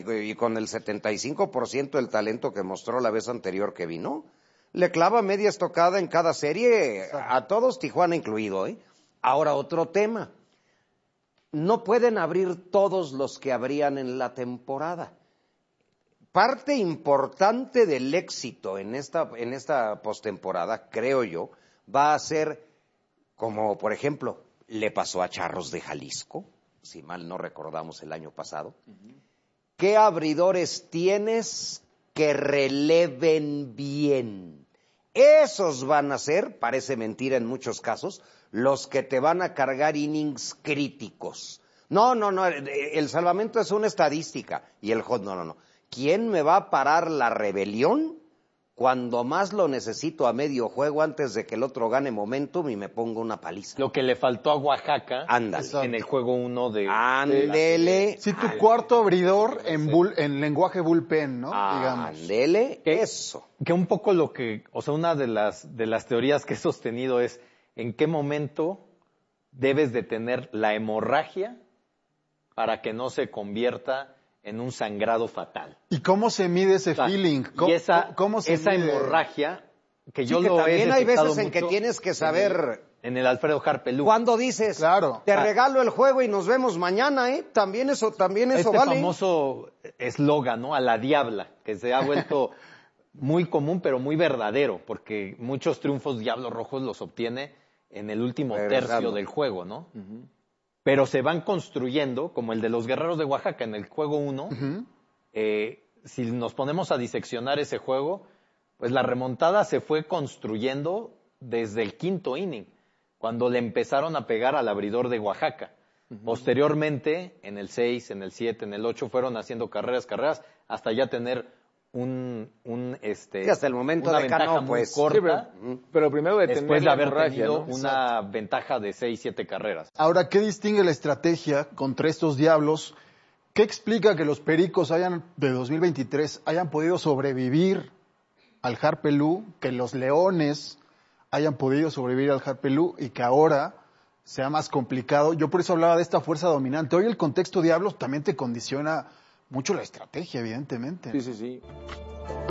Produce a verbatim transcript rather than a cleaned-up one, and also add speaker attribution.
Speaker 1: y con el setenta y cinco por ciento del talento que mostró la vez anterior que vino, le clava media estocada en cada serie, a todos, Tijuana incluido, ¿eh? Ahora, otro tema. No pueden abrir todos los que abrían en la temporada. Parte importante del éxito en esta, en esta postemporada, creo yo, va a ser, como por ejemplo, le pasó a Charros de Jalisco, si mal no recordamos el año pasado. Uh-huh. ¿Qué abridores tienes que releven bien? Esos van a ser, parece mentira en muchos casos, los que te van a cargar innings críticos. No, no, no, el salvamento es una estadística y el hot, no, no, no. ¿Quién me va a parar la rebelión cuando más lo necesito a medio juego antes de que el otro gane momentum y me ponga una paliza?
Speaker 2: Lo que le faltó a Oaxaca
Speaker 1: Ándale.
Speaker 2: En el juego uno de...
Speaker 1: Ándele.
Speaker 3: Sí, tu cuarto abridor en, bull, en lenguaje bullpen, ¿no?
Speaker 1: Ándele, eso.
Speaker 2: Que un poco lo que, o sea, una de las, de las teorías que he sostenido es en qué momento debes de tener la hemorragia para que no se convierta en un sangrado fatal.
Speaker 3: ¿Y cómo se mide ese o sea, feeling? ¿Cómo,
Speaker 2: y esa,
Speaker 3: ¿cómo se
Speaker 2: esa
Speaker 3: mide?
Speaker 2: hemorragia, que
Speaker 1: sí,
Speaker 2: yo
Speaker 1: que
Speaker 2: lo
Speaker 1: también
Speaker 2: he
Speaker 1: hay veces en
Speaker 2: mucho
Speaker 1: que tienes que saber...
Speaker 2: En el, en el Alfredo Harpelú.
Speaker 1: Cuando dices,
Speaker 3: claro.
Speaker 1: te regalo el juego y nos vemos mañana, ¿eh? También eso, también eso
Speaker 2: este
Speaker 1: vale.
Speaker 2: Este famoso eslogan, ¿no? A la diabla, que se ha vuelto muy común, pero muy verdadero, porque muchos triunfos Diablos Rojos los obtiene en el último
Speaker 1: Regresando.
Speaker 2: tercio del juego, ¿no? Uh-huh. Pero se van construyendo, como el de los Guerreros de Oaxaca en el juego uno, uh-huh. eh, si nos ponemos a diseccionar ese juego, pues la remontada se fue construyendo desde el quinto inning, cuando le empezaron a pegar al abridor de Oaxaca. Uh-huh. Posteriormente, en el seis, en el siete, en el ocho, fueron haciendo carreras, carreras, hasta ya tener un, un este,
Speaker 1: sí, hasta el momento
Speaker 2: una
Speaker 1: de
Speaker 2: ventaja
Speaker 1: Cano,
Speaker 2: muy
Speaker 1: pues,
Speaker 2: corta,
Speaker 4: sí, pero, pero primero de
Speaker 2: después
Speaker 4: tener
Speaker 2: de haber
Speaker 4: hemorragia,
Speaker 2: tenido
Speaker 4: ¿no?
Speaker 2: una
Speaker 4: Exacto.
Speaker 2: ventaja de seis, siete carreras.
Speaker 3: Ahora, ¿qué distingue la estrategia contra estos Diablos? ¿Qué explica que los Pericos hayan de dos mil veintitrés hayan podido sobrevivir al Harpelú, que los Leones hayan podido sobrevivir al Harpelú y que ahora sea más complicado? Yo por eso hablaba de esta fuerza dominante. Hoy el contexto Diablos también te condiciona mucho la estrategia, evidentemente.
Speaker 4: Sí, sí, sí.